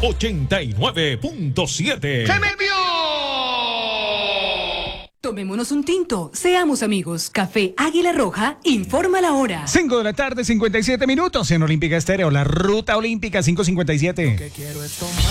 89.7. ¡Se me vio! Tomémonos un tinto, seamos amigos. Café Águila Roja, informa la hora. 5 de la tarde, 57 minutos en Olímpica Estéreo, la ruta olímpica 557. Lo que quiero es tomar.